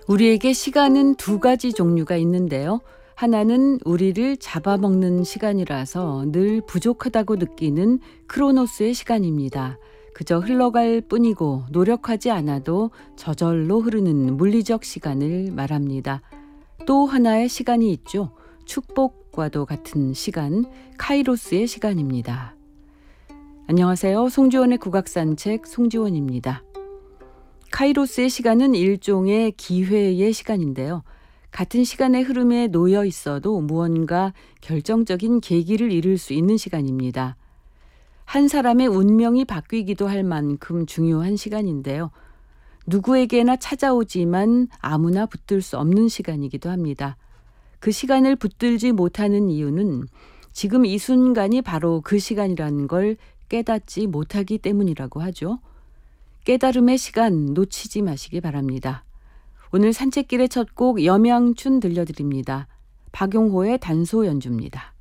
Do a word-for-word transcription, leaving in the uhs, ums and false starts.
우리에게 시간은 두 가지 종류가 있는데요. 하나는 우리를 잡아먹는 시간이라서 늘 부족하다고 느끼는 크로노스의 시간입니다. 그저 흘러갈 뿐이고 노력하지 않아도 저절로 흐르는 물리적 시간을 말합니다. 또 하나의 시간이 있죠. 축복과도 같은 시간, 카이로스의 시간입니다. 안녕하세요. 송지원의 국악산책 송지원입니다. 카이로스의 시간은 일종의 기회의 시간인데요. 같은 시간의 흐름에 놓여 있어도 무언가 결정적인 계기를 이룰 수 있는 시간입니다. 한 사람의 운명이 바뀌기도 할 만큼 중요한 시간인데요. 누구에게나 찾아오지만 아무나 붙들 수 없는 시간이기도 합니다. 그 시간을 붙들지 못하는 이유는 지금 이 순간이 바로 그 시간이라는 걸 깨닫지 못하기 때문이라고 하죠. 깨달음의 시간 놓치지 마시기 바랍니다. 오늘 산책길의 첫 곡 염양춘 들려드립니다. 박용호의 단소 연주입니다.